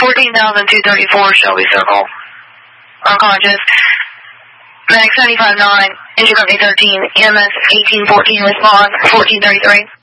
14,234 Shelby Circle. Unconscious. Medic 75-9, engine company 13, EMS 1814, respond 1433.